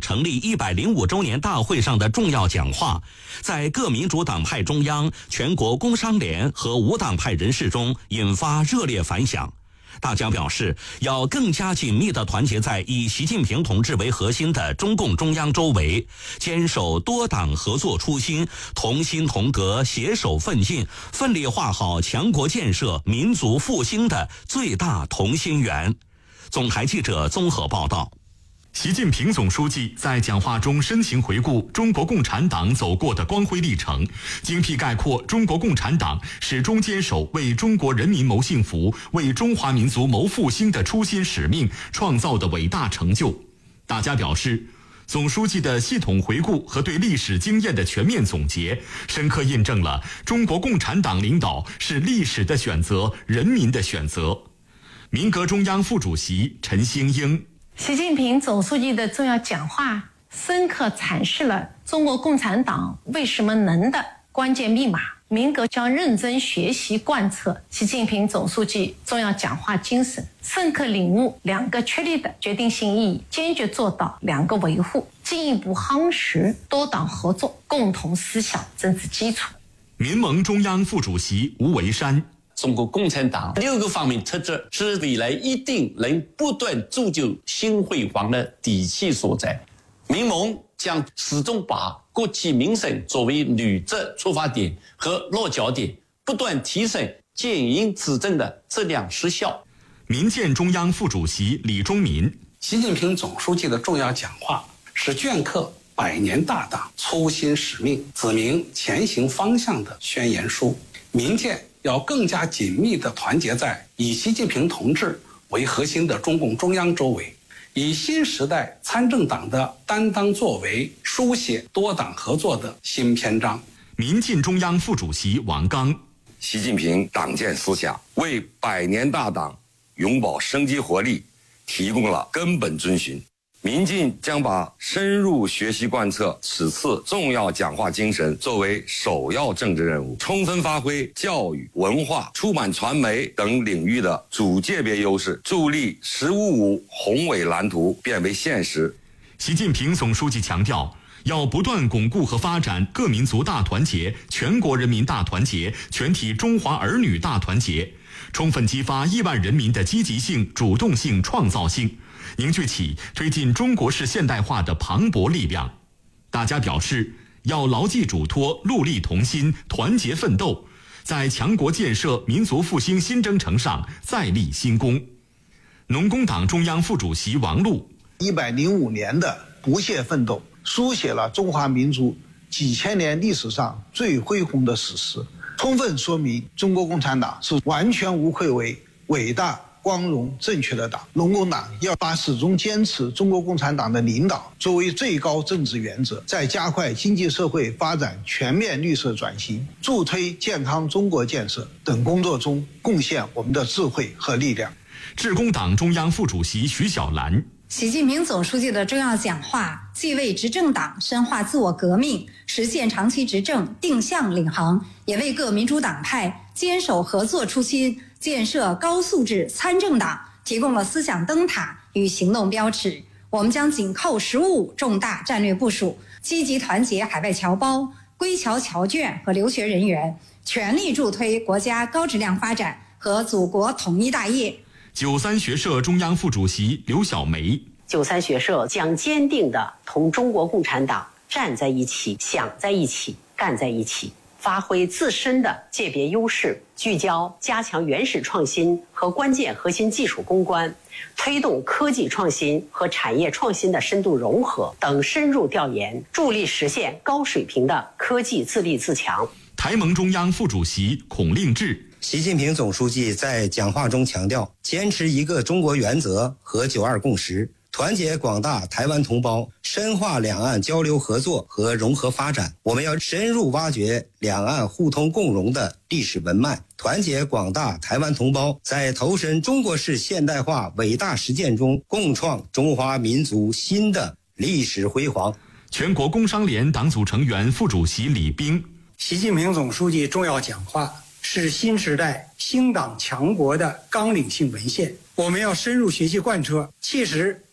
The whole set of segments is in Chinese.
成立105周年大会上的重要讲话，在各民主党派中央、全国工商联和无党派人士中引发热烈反响。大家表示，要更加紧密地团结在以习近平同志为核心的中共中央周围，坚守多党合作初心，同心同德，携手奋进，奋力画好强国建设、民族复兴的最大同心圆。总台记者综合报道。 习近平总书记在讲话中深情回顾中国共产党走过的光辉历程，精辟概括中国共产党始终坚守为中国人民谋幸福、为中华民族谋复兴的初心使命创造的伟大成就。大家表示，总书记的系统回顾和对历史经验的全面总结，深刻印证了中国共产党领导是历史的选择、人民的选择。民革中央副主席陈兴英。 习近平总书记的重要讲话深刻阐释了中国共产党为什么能的关键密码。民革将认真学习贯彻习近平总书记重要讲话精神，深刻领悟两个确立的决定性意义，坚决做到两个维护，进一步夯实多党合作共同思想政治基础。 民盟中央副主席吴维山。 中国共产党6个方面特质是未来一定能不断铸就新辉煌的底气所在。民盟将始终把国计民生作为履职出发点和落脚点，不断提升建营执政的质量实效。 民建中央副主席李忠民。 习近平总书记的重要讲话是镌刻100年大党初心使命、指明前行方向的宣言书。民建要更加紧密地团结在以习近平同志为核心的中共中央周围，以新时代参政党的担当作为，书写多党合作的新篇章。 民进中央副主席王刚。 习近平党建思想为100年大党永葆生机活力提供了根本遵循。民进将把深入学习贯彻此次重要讲话精神作为首要政治任务，充分发挥教育、文化、出版传媒等领域的主界别优势，助力“十五五”宏伟蓝图变为现实。 习近平总书记强调，要不断巩固和发展各民族大团结、全国人民大团结、全体中华儿女大团结，充分激发亿万人民的积极性、主动性、创造性，凝聚起推进中国式现代化的磅礴力量。大家表示，要牢记嘱托，戮力同心，团结奋斗，在强国建设、民族复兴新征程上再立新功。农工党中央副主席王璐。 105年的不懈奋斗，书写了中华民族几千年历史上最恢宏的史诗，充分说明中国共产党是完全无愧为伟大、光荣、正确的党。农工党要把始终坚持中国共产党的领导作为最高政治原则，在加快经济社会发展全面绿色转型、助推健康中国建设等工作中贡献我们的智慧和力量。 致公党中央副主席徐小兰。 习近平总书记的重要讲话，既为执政党深化自我革命、实现长期执政定向领航，也为各民主党派坚守合作初心、建设高素质参政党提供了思想灯塔与行动标尺。我们将紧扣“十五五”重大战略部署，积极团结海外侨胞、归侨侨眷和留学人员，全力助推国家高质量发展和祖国统一大业。 93学社中央副主席刘小梅。 93学社将坚定地同中国共产党站在一起、想在一起、干在一起，发挥自身的界别优势，聚焦加强原始创新和关键核心技术攻关，推动科技创新和产业创新的深度融合等深入调研，助力实现高水平的科技自立自强。 台盟中央副主席孔令志。 习近平总书记在讲话中强调，坚持一个中国原则和9·2共识，团结广大台湾同胞，深化两岸交流合作和融合发展。我们要深入挖掘两岸互通共荣的历史文脉，团结广大台湾同胞，在投身中国式现代化伟大实践中，共创中华民族新的历史辉煌。 全国工商联党组成员、副主席李斌。 习近平总书记重要讲话是新时代兴党强国的纲领性文献，我们要深入学习贯彻，切实把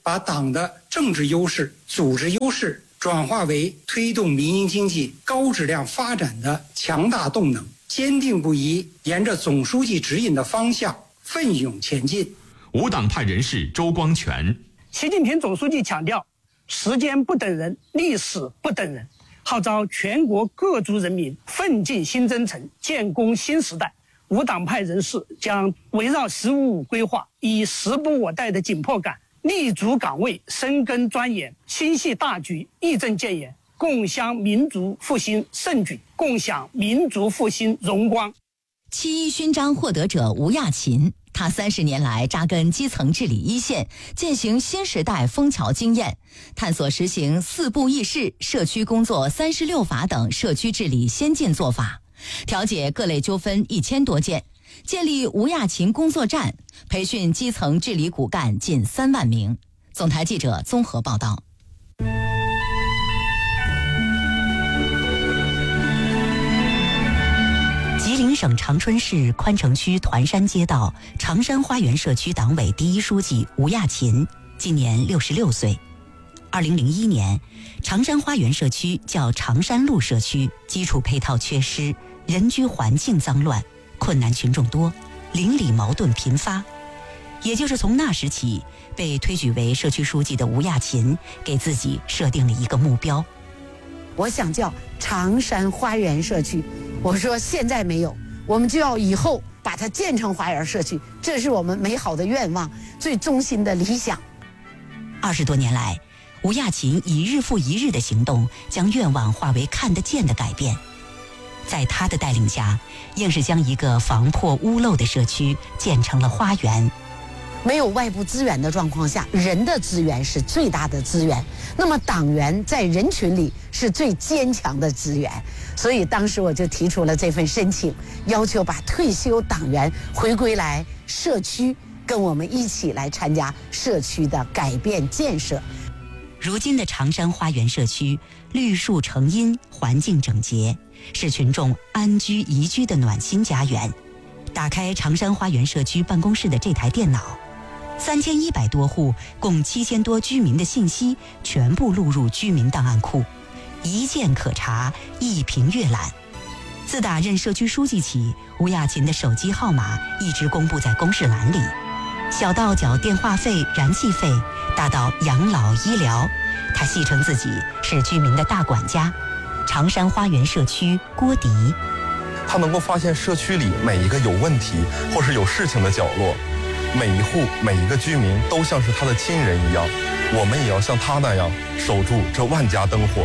把党的政治优势、组织优势转化为推动民营经济高质量发展的强大动能，坚定不移沿着总书记指引的方向奋勇前进。 无党派人士周光全， 习近平总书记强调，时间不等人，历史不等人，号召全国各族人民奋进新征程，建功新时代。无党派人士将围绕“十五五”规划，以时不我待的紧迫感，立足岗位，深耕钻研，心系大局，义正谏言，共襄民族复兴盛举，共享民族复兴荣光。 7·1勋章获得者吴亚勤，他30年来扎根基层治理一线，践行新时代枫桥经验，探索实行4步议事、社区工作36法等社区治理先进做法，调解各类纠纷1000多件，建立吴亚勤工作站，培训基层治理骨干近3万名。总台记者综合报道。吉林省长春市宽城区团山街道长山花园社区党委第1书记吴亚勤今年66岁。2001年，长山花园社区叫长山路社区，基础配套缺失，人居环境脏乱，困难群众多，邻里矛盾频发。也就是从那时起，被推举为社区书记的吴亚勤给自己设定了一个目标， 我想叫长山花园社区。我说现在没有，我们就要以后把它建成花园社区，这是我们美好的愿望，最衷心的理想。 20多年来，吴亚勤以日复一日的行动，将愿望化为看得见的改变。在他的带领下，硬是将一个防破屋漏的社区建成了花园。 没有外部资源的状况下，人的资源是最大的资源，那么党员在人群里是最坚强的资源，所以当时我就提出了这份申请，要求把退休党员回归来社区，跟我们一起来参加社区的改变建设。 如今的长山花园社区绿树成荫，环境整洁，是群众安居宜居的暖心家园。打开长山花园社区办公室的这台电脑，3100多户共7000多居民的信息全部录入居民档案库，一键可查，一屏阅览。自打任社区书记起，吴亚勤的手机号码一直公布在公示栏里，小到缴电话费、燃气费，大到养老医疗，他戏称自己是居民的大管家。长山花园社区郭迪， 他能够发现社区里每一个有问题或是有事情的角落，每一户每一个居民都像是他的亲人一样，我们也要像他那样守住这万家灯火。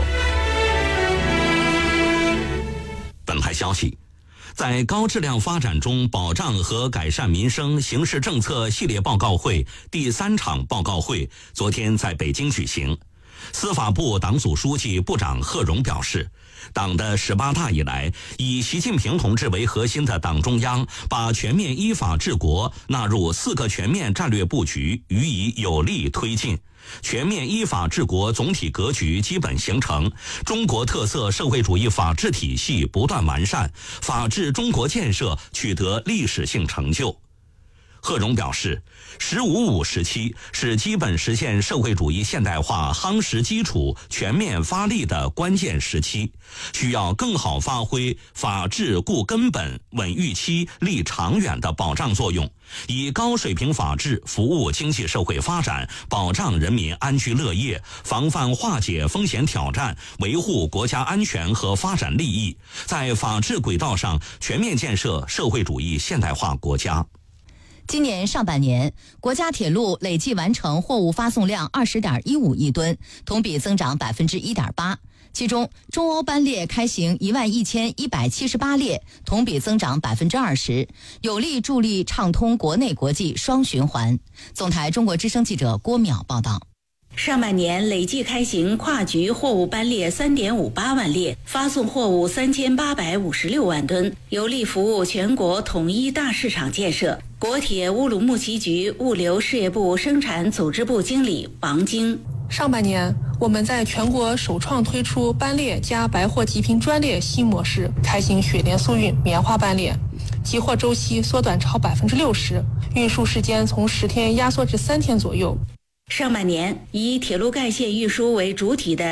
本台消息，在高质量发展中保障和改善民生形势政策系列报告会第3场报告会昨天在北京举行。司法部党组书记、部长贺荣表示，党的18大以来，以习近平同志为核心的党中央把全面依法治国纳入4个全面战略布局，予以有力推进。全面依法治国总体格局基本形成，中国特色社会主义法治体系不断完善，法治中国建设取得历史性成就。贺荣表示，“15·5”时期是基本实现社会主义现代化夯实基础、全面发力的关键时期，需要更好发挥法治固根本、稳预期、立长远的保障作用，以高水平法治服务经济社会发展，保障人民安居乐业，防范化解风险挑战，维护国家安全和发展利益，在法治轨道上全面建设社会主义现代化国家。 今年上半年，国家铁路累计完成货物发送量20.15亿吨，同比增长1.8%。其中，中欧班列开行11178列，同比增长20%，有力助力畅通国内国际双循环。总台中国之声记者郭淼报道。 上半年累计开行跨局货物班列3.58万列，发送货物3856万吨，有力服务全国统一大市场建设。国铁乌鲁木齐局物流事业部生产组织部经理王晶： 上半年，我们在全国首创推出班列加白货极品专列新模式，开行雪莲速运棉花班列，集货周期缩短超60%，运输时间从10天压缩至3天左右。 上半年以铁路干线运输为主体的